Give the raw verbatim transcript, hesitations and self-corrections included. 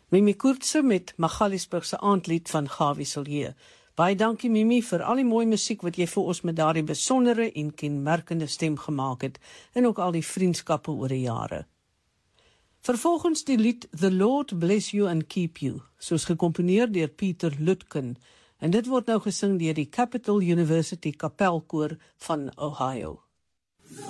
Mimi Koortse met Magaliesburg se aandlied van Gawie Silje. Baie dankie Mimi vir al die mooi musiek wat jy vir ons met daardie besondere en kenmerkende stem gemaak het en ook al die vriendskappe oor die jare. Vervolgens die lied The Lord Bless You and Keep You, soos gecomponeer deur Peter Lutken, en dit word nou gesing deur die Capital University Kapelkoor van Ohio.